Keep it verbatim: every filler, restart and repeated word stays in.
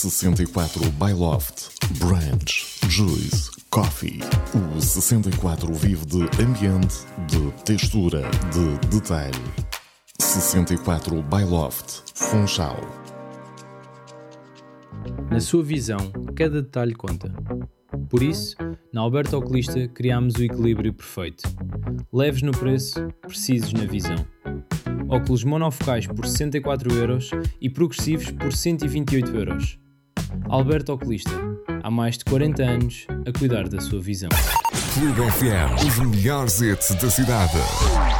sessenta e quatro by Loft, Branch, Juice, Coffee. O sessenta e quatro vive de ambiente, de textura, de detalhe. sessenta e quatro by Loft, Funchal. Na sua visão, cada detalhe conta. Por isso, na Alberto Oculista criámos o equilíbrio perfeito. Leves no preço, precisos na visão. Óculos monofocais por sessenta e quatro euros e progressivos por cento e vinte e oito euros. Alberto Oculista, há mais de quarenta anos a cuidar da sua visão. Clube F M, os melhores hits da cidade.